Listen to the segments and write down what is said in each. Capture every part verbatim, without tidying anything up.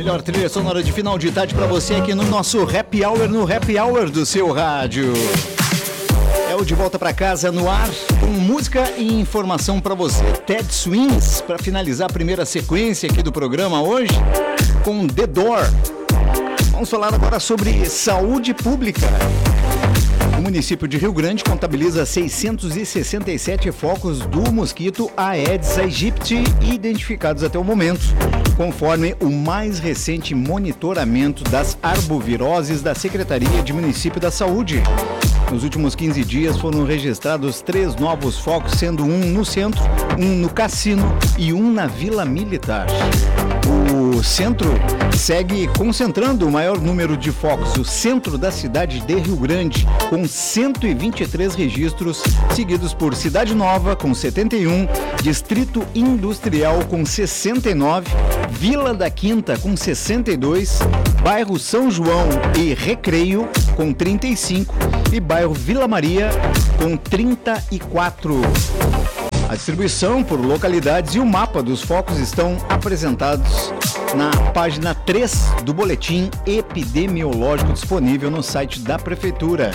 melhor trilha sonora de final de tarde pra você aqui no nosso Happy Hour, no Happy Hour do seu rádio. É o De Volta Pra Casa no ar, com música e informação pra você. Ted Swings, pra finalizar a primeira sequência aqui do programa hoje, com The Door. Vamos falar agora sobre saúde pública. O município de Rio Grande contabiliza seiscentos e sessenta e sete focos do mosquito Aedes aegypti identificados até o momento, conforme o mais recente monitoramento das arboviroses da Secretaria de Município da Saúde. Nos últimos quinze dias foram registrados três novos focos, sendo um no centro, um no cassino e um na Vila Militar. O centro segue concentrando o maior número de focos, o centro da cidade de Rio Grande, com cento e vinte e três registros, seguidos por Cidade Nova, com setenta e um, Distrito Industrial, com sessenta e nove, Vila da Quinta, com sessenta e dois, bairro São João e Recreio, com trinta e cinco, e bairro Vila Maria, com trinta e quatro. A distribuição por localidades e o mapa dos focos estão apresentados na página três do boletim epidemiológico disponível no site da Prefeitura.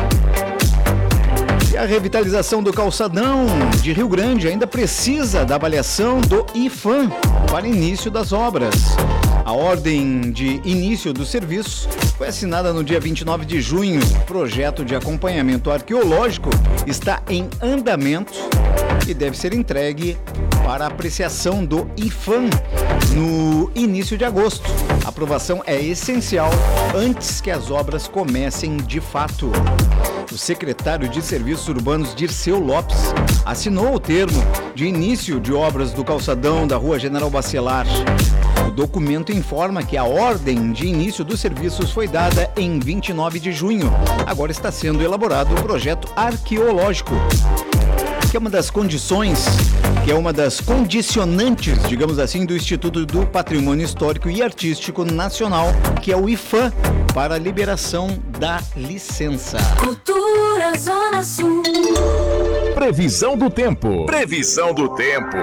E a revitalização do calçadão de Rio Grande ainda precisa da avaliação do IPHAN para início das obras. A ordem de início do serviço foi assinada no dia vinte e nove de junho. O projeto de acompanhamento arqueológico está em andamento e deve ser entregue para apreciação do IPHAN no início de agosto. A aprovação é essencial antes que as obras comecem de fato. O secretário de Serviços Urbanos, Dirceu Lopes, assinou o termo de início de obras do calçadão da Rua General Bacelar. O documento informa que a ordem de início dos serviços foi dada em vinte e nove de junho. Agora está sendo elaborado o projeto arqueológico, que é uma das condições, que é uma das condicionantes, digamos assim, do Instituto do Patrimônio Histórico e Artístico Nacional, que é o IPHAN, para a liberação da licença. Cultura Zona Sul. Previsão do tempo. Previsão do tempo.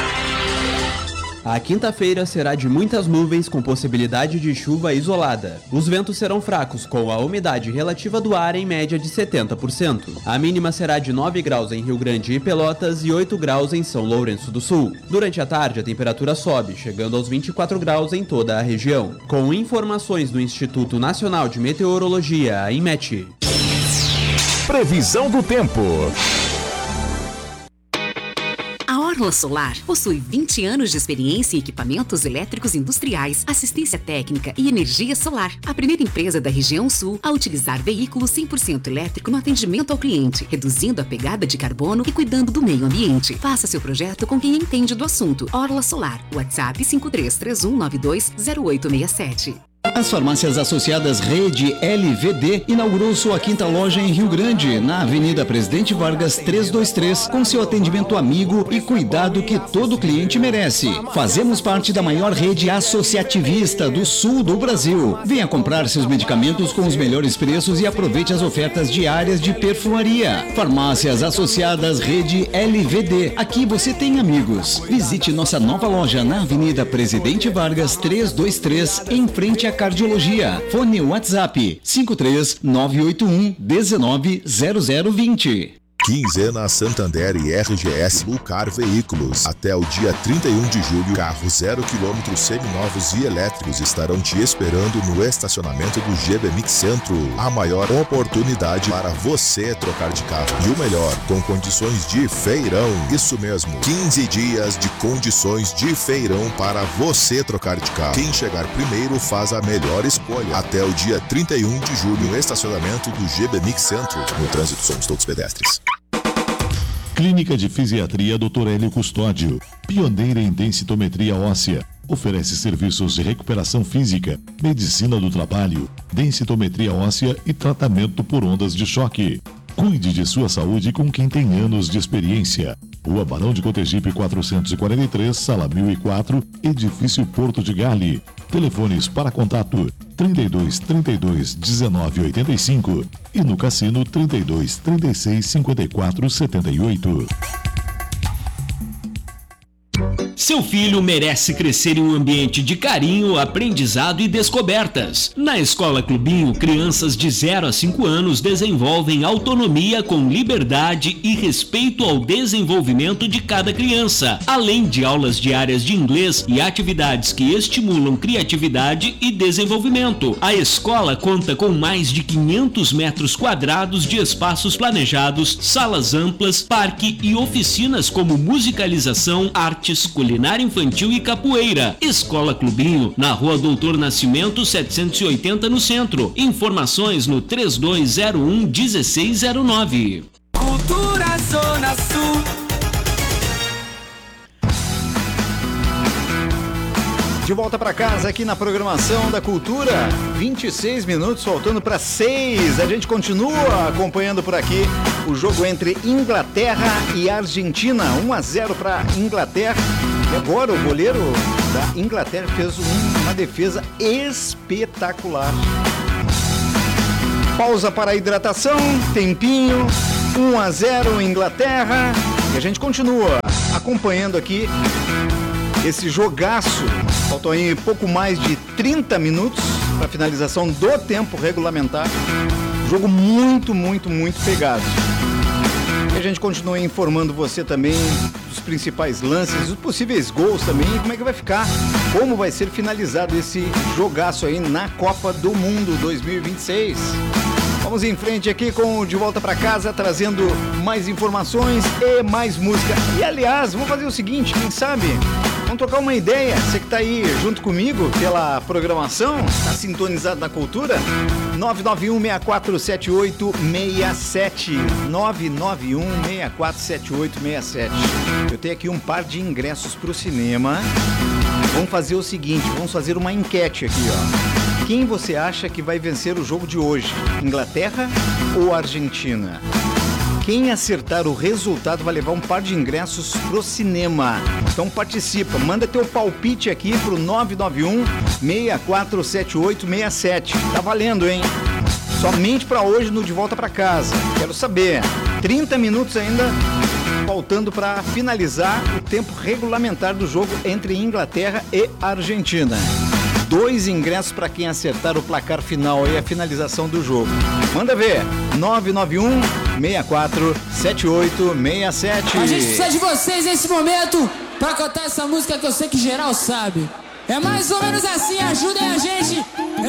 A quinta-feira será de muitas nuvens com possibilidade de chuva isolada. Os ventos serão fracos, com a umidade relativa do ar em média de setenta por cento. A mínima será de nove graus em Rio Grande e Pelotas e oito graus em São Lourenço do Sul. Durante a tarde, a temperatura sobe, chegando aos vinte e quatro graus em toda a região. Com informações do Instituto Nacional de Meteorologia, a INMET. Previsão do tempo. A Orla Solar possui vinte anos de experiência em equipamentos elétricos industriais, assistência técnica e energia solar. A primeira empresa da região sul a utilizar veículo cem por cento elétrico no atendimento ao cliente, reduzindo a pegada de carbono e cuidando do meio ambiente. Faça seu projeto com quem entende do assunto. Orla Solar. WhatsApp cinco três três um nove dois zero oito seis sete. As farmácias associadas Rede L V D inaugurou sua quinta loja em Rio Grande, na Avenida Presidente Vargas trezentos e vinte e três, com seu atendimento amigo e cuidado que todo cliente merece. Fazemos parte da maior rede associativista do sul do Brasil. Venha comprar seus medicamentos com os melhores preços e aproveite as ofertas diárias de perfumaria. Farmácias associadas Rede L V D. Aqui você tem amigos. Visite nossa nova loja na Avenida Presidente Vargas trezentos e vinte e três, em frente a Cardiologia. Fone WhatsApp cinco três nove oito um um nove zero zero dois zero. Quinzena Santander e R G S Lucar Veículos. Até o dia trinta e um de julho, carros zero quilômetros seminovos e elétricos estarão te esperando no estacionamento do G B Mix Centro. A maior oportunidade para você trocar de carro. E o melhor, com condições de feirão. Isso mesmo, quinze dias de condições de feirão para você trocar de carro. Quem chegar primeiro faz a melhor escolha. Até o dia trinta e um de julho, no estacionamento do G B Mix Centro. No trânsito somos todos pedestres. Clínica de Fisiatria doutor Hélio Custódio, pioneira em densitometria óssea, oferece serviços de recuperação física, medicina do trabalho, densitometria óssea e tratamento por ondas de choque. Cuide de sua saúde com quem tem anos de experiência. Rua Barão de Cotegipe quatrocentos e quarenta e três, sala mil e quatro, edifício Porto de Gale. Telefones para contato trinta e dois, trinta e dois, dezenove, oitenta e cinco e no cassino trinta e dois, trinta e seis, cinquenta e quatro, setenta e oito. Seu filho merece crescer em um ambiente de carinho, aprendizado e descobertas. Na Escola Clubinho, crianças de zero a cinco anos desenvolvem autonomia com liberdade e respeito ao desenvolvimento de cada criança, além de aulas diárias de inglês e atividades que estimulam criatividade e desenvolvimento. A escola conta com mais de quinhentos metros quadrados de espaços planejados, salas amplas, parque e oficinas como musicalização, artes, culinária infantil e capoeira. Escola Clubinho, na Rua Doutor Nascimento setecentos e oitenta no centro. Informações no três dois zero um um seis zero nove. Cultura Zona Sul. De volta para casa aqui na programação da Cultura, vinte e seis minutos faltando para seis. A gente continua acompanhando por aqui o jogo entre Inglaterra e Argentina, um a zero para Inglaterra. E agora o goleiro da Inglaterra fez uma defesa espetacular. Pausa para a hidratação, tempinho, um a zero Inglaterra. E a gente continua acompanhando aqui esse jogaço. Faltam aí pouco mais de trinta minutos para a finalização do tempo regulamentar. Jogo muito, muito, muito pegado. E a gente continua informando você também dos principais lances, dos possíveis gols também, e como é que vai ficar, como vai ser finalizado esse jogaço aí na Copa do Mundo dois mil e vinte e seis. Vamos em frente aqui com o De Volta para Casa, trazendo mais informações e mais música. E aliás, vamos fazer o seguinte, quem sabe, vamos trocar uma ideia. Você que está aí junto comigo pela programação, está sintonizado na Cultura, nove nove um seis quatro sete oito seis sete, nove nove um seis quatro sete oito seis sete. Eu tenho aqui um par de ingressos para o cinema. Vamos fazer o seguinte, vamos fazer uma enquete aqui, ó. Quem você acha que vai vencer o jogo de hoje? Inglaterra ou Argentina? Quem acertar o resultado vai levar um par de ingressos pro cinema. Então participa, manda teu palpite aqui pro nove nove um seis quatro sete oito seis sete. Tá valendo, hein? Somente para hoje no De Volta para Casa. Quero saber. trinta minutos ainda faltando para finalizar o tempo regulamentar do jogo entre Inglaterra e Argentina. Dois ingressos para quem acertar o placar final e a finalização do jogo. Manda ver, nove nove um seis quatro sete oito seis sete. A gente precisa de vocês nesse momento para cantar essa música que eu sei que geral sabe. É mais ou menos assim, ajudem a gente.